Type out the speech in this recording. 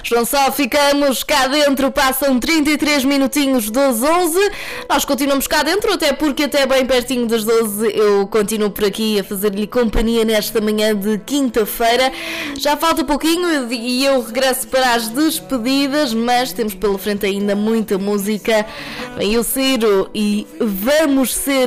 João Só, ficamos cá dentro, passam 33 minutinhos das 11. Nós continuamos cá dentro, até porque até bem pertinho das 12 eu continuo por aqui a fazer-lhe companhia nesta manhã de quinta-feira. Já falta pouquinho e eu regresso para as despedidas, mas temos pela frente ainda muita música. Vem o Ciro e Vamos Ser